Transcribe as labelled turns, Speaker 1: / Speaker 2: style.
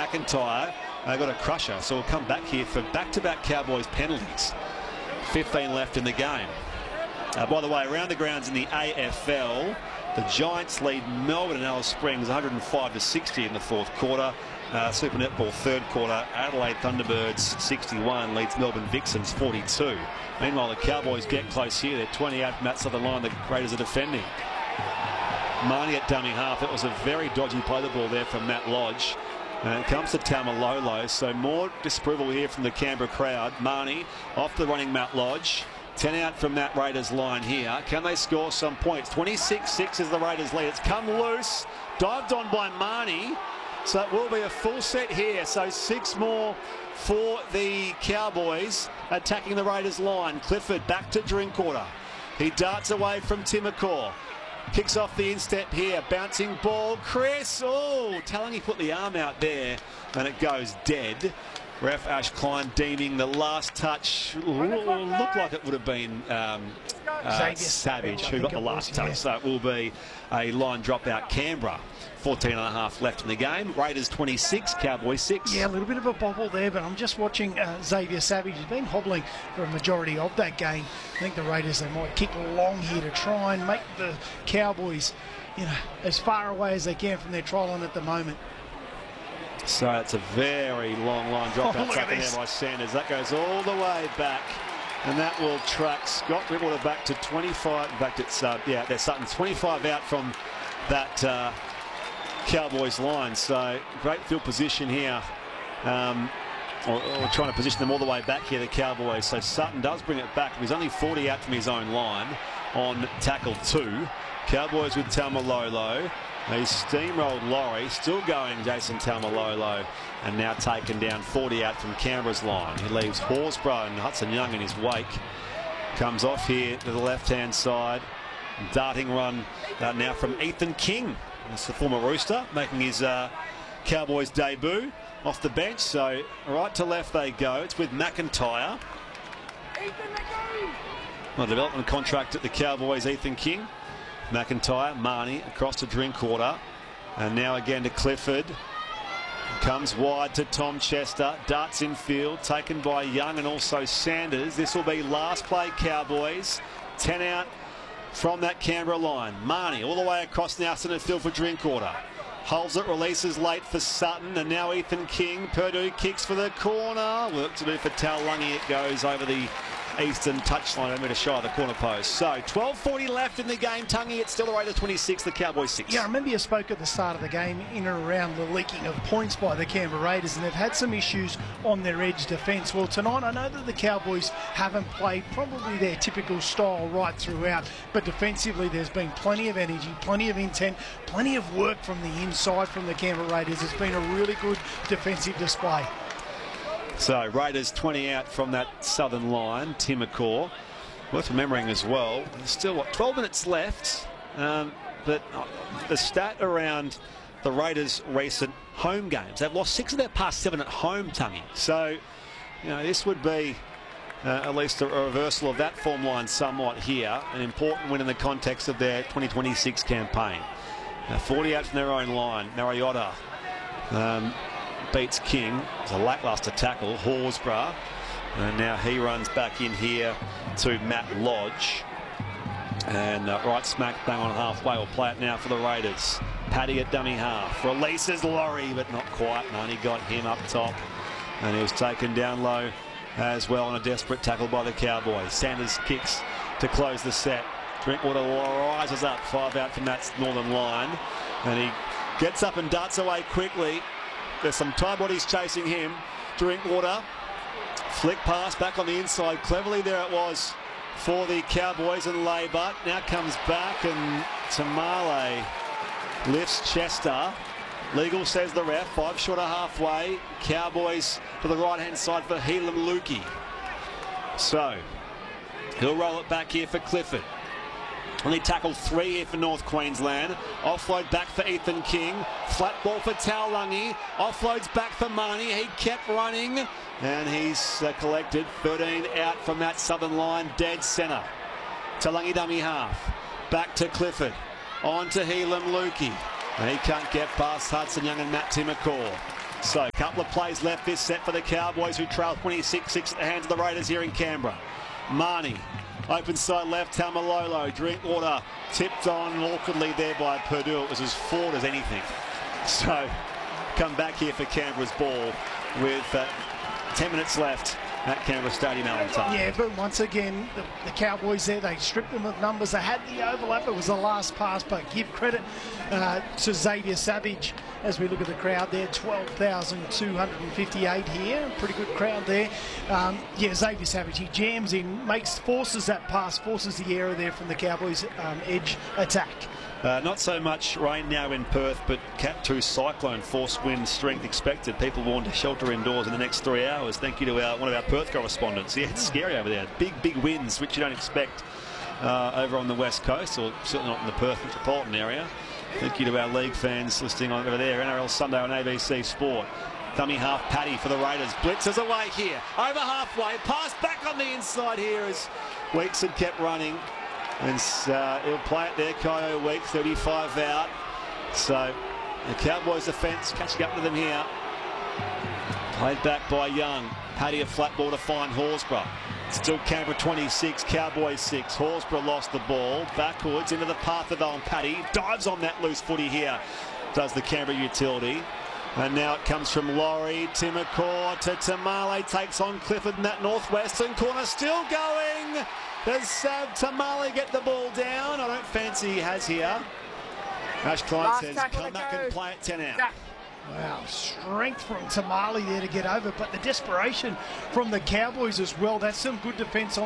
Speaker 1: McIntyre got a crusher, so we'll come back here for back-to-back Cowboys penalties. 15 left in the game. By the way, around the grounds in the AFL, the Giants lead Melbourne and Alice Springs 105-60 in the fourth quarter. Super Netball third quarter, Adelaide Thunderbirds 61 leads Melbourne Vixens 42. Meanwhile, the Cowboys get close here. They're 28 from that southern line. The Raiders are defending. Marnie at dummy half. It was a very dodgy play the ball there from Matt Lodge. And it comes to Taumalolo, so more disapproval here from the Canberra crowd. Marnie off the running Matt Lodge. 10 out from that Raiders line here. Can they score some points? 26-6 is the Raiders lead. It's come loose. Dived on by Marnie. So it will be a full set here. So 6 more for the Cowboys attacking the Raiders line. Clifford back to Drinkwater. He darts away from Timokor. Kicks off the instep here. Bouncing ball. Chris. Oh, Talangi put the arm out there and it goes dead. Ref Ash Klein deeming the last touch looked like it would have been Savage who got the last touch. So it will be a line dropout. Canberra 14.5 left in the game. Raiders 26, Cowboys 6.
Speaker 2: Yeah, a little bit of a bobble there, but I'm just watching Xavier Savage. He's been hobbling for a majority of that game. I think the Raiders, they might kick long here to try and make the Cowboys, as far away as they can from their try line at the moment.
Speaker 1: So it's a very long line dropout taken there by Sanders. That goes all the way back, and that will track Scott Drinkwater back to 25. In fact, it's they're Sutton 25 out from that Cowboys line. So great field position here, or trying to position them all the way back here, the Cowboys. So Sutton does bring it back. He's only 40 out from his own line on tackle 2. Cowboys with Taumalolo. He's steamrolled Laurie, still going Jason Taumalolo, and now taken down 40 out from Canberra's line. He leaves Horsburgh and Hudson Young in his wake. Comes off here to the left-hand side. Darting run now from Ethan King. That's the former Rooster, making his Cowboys debut off the bench. So right to left they go. It's with McIntyre. On a development contract at the Cowboys, Ethan King. McIntyre, Marnie across to Drinkwater, and now again to Clifford. Comes wide to Tom Chester, darts in field, taken by Young and also Sanders. This will be last play Cowboys. 10 out from that Canberra line. Marnie all the way across now centre field for Drinkwater. Holds it, releases late for Sutton, and now Ethan King. Purdue kicks for the corner. Work to do for Taulagi. It goes over the eastern touchline, over to shy of the corner post. So 12:40 left in the game. Tungy, it's still the Raiders 26, the Cowboys 6.
Speaker 2: Yeah, I remember you spoke at the start of the game in and around the leaking of points by the Canberra Raiders, and they've had some issues on their edge defence. Well, tonight I know that the Cowboys haven't played probably their typical style right throughout, but defensively there's been plenty of energy, plenty of intent, plenty of work from the inside from the Canberra Raiders. It's been a really good defensive display.
Speaker 1: So Raiders 20 out from that southern line. Timokor, worth remembering as well. There's still 12 minutes left, but the stat around the Raiders' recent home games, they've lost 6 of their past 7 at home, Tungy. So this would be at least a reversal of that form line somewhat here. An important win in the context of their 2026 campaign. 40 out from their own line. Mariota beats King. It's a lackluster tackle. Horsburgh. And now he runs back in here to Matt Lodge. And right smack bang on halfway. Will play it now for the Raiders. Paddy at dummy half. Releases Laurie, but not quite. And only got him up top. And he was taken down low as well on a desperate tackle by the Cowboys. Sanders kicks to close the set. Drinkwater rises up 5 out from that northern line. And he gets up and darts away quickly. There's some tie bodies chasing him. Drinkwater, flick pass back on the inside. Cleverly there it was for the Cowboys, and Laybutt now comes back, and Tamale lifts Chester. Legal, says the ref. 5 short of halfway. Cowboys to the right-hand side for Helam Lukey. So he'll roll it back here for Clifford. Only tackled 3 here for North Queensland. Offload back for Ethan King. Flat ball for Taulagi. Offloads back for Marnie. He kept running, and he's collected 13 out from that southern line, dead centre. Taulagi dummy half. Back to Clifford. On to Helam Lukey. And he can't get past Hudson Young and Matt Timokor. So a couple of plays left this set for the Cowboys, who trail 26-6 at the hands of the Raiders here in Canberra. Marnie, open side left, Tamalolo, Drinkwater, tipped on awkwardly there by Purdue. It was as forward as anything. So come back here for Canberra's ball with 10 minutes left at Canberra Stadium, Alan Tuck.
Speaker 2: Yeah, but once again, the Cowboys there, they stripped them of numbers. They had the overlap. It was the last pass, but give credit to Xavier Savage as we look at the crowd there. 12,258 here. Pretty good crowd there. Yeah, Xavier Savage, he jams in, forces that pass, forces the error there from the Cowboys' edge attack.
Speaker 1: Not so much rain now in Perth, but Cat 2 cyclone, force wind strength expected. People warned to shelter indoors in the next 3 hours. Thank you to one of our Perth correspondents. Yeah, it's scary over there. Big winds, which you don't expect over on the west coast, or certainly not in the Perth metropolitan area. Thank you to our league fans listening on over there. NRL Sunday on ABC Sport. Dummy half Paddy for the Raiders. Blitzes away here. Over halfway. Pass back on the inside here as Weeks had kept running. And he'll play it there, Kyo Weeks, 35 out. So the Cowboys defence catching up to them here. Played back by Young. Paddy a flat ball to find Horsburgh. Still Canberra 26, Cowboys 6. Horsburgh lost the ball. Backwards into the path of Owen Paddy. Dives on that loose footy here. Does the Canberra utility. And now it comes from Laurie. Timacor to Tamale. Takes on Clifford in that northwestern corner. Still going. Does Tamale get the ball down? I don't fancy he has here. Ash Klein says, come back and play it 10 out.
Speaker 2: Wow, strength from Tamale there to get over, but the desperation from the Cowboys as well. That's some good defence on